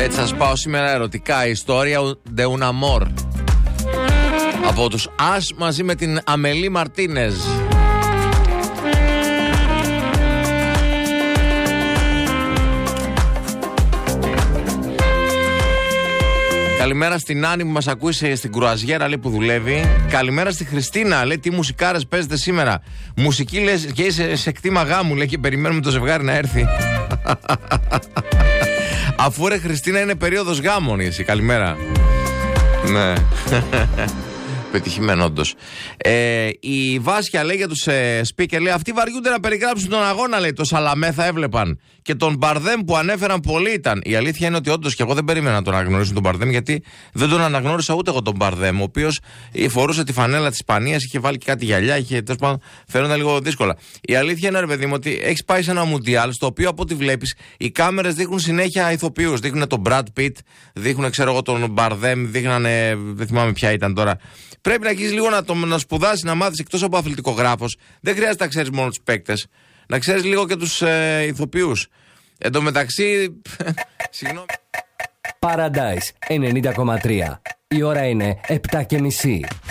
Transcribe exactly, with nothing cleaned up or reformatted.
Έτσι θα σας πάω σήμερα ερωτικά. Ιστορία de un amor από τους Ας μαζί με την Αμελή Μαρτίνεζ. Καλημέρα στην Άννη που μας ακούει στην κρουαζιέρα, λέει, που δουλεύει. Καλημέρα στη Χριστίνα, λέει, τι μουσικάρες παίζετε σήμερα? Μουσική, λες, και είσαι σε κτήμα γάμου, λέει, και περιμένουμε το ζευγάρι να έρθει. Αφού ρε Χριστίνα είναι περίοδος γάμων, εσύ, καλημέρα. Ναι. Πετυχημένο όντως. Ε, η Βάσια λέει για τους ε, speaker, λέει, αυτοί βαριούνται να περιγράψουν τον αγώνα, λέει, το Σαλαμέ θα έβλεπαν. Και τον Μπαρδέμ που ανέφεραν πολλοί ήταν. Η αλήθεια είναι ότι όντως και εγώ δεν περίμενα να τον αναγνωρίσουν τον Μπαρδέμ, γιατί δεν τον αναγνώρισα ούτε εγώ τον Μπαρδέμ, ο οποίος φορούσε τη φανέλα της Ισπανίας, είχε βάλει και κάτι γυαλιά, είχε, τέλος πάντων, φαίνονταν λίγο δύσκολα. Η αλήθεια είναι, ρε παιδί μου, ότι έχεις πάει σε ένα μουντιάλ, στο οποίο από ό,τι βλέπεις οι κάμερες δείχνουν συνέχεια ηθοποιούς. Δείχνουν τον Brad Pitt, δείχνουν, ξέρω εγώ, τον Μπαρδέμ, δείχνανε, δεν θυμάμαι ποια ήταν τώρα. Πρέπει να αρχίσεις λίγο να, το, να σπουδάσεις, να μάθεις εκτός από αθλητικογράφος. Δεν χρειάζεται να ξέρεις μόνο τους παίκτες. Να ξέρεις λίγο και τους ε, ηθοποιούς. Εν τω μεταξύ. Συγγνώμη. Paradise ενενήντα κόμμα τρία. Η ώρα είναι επτά και μισή.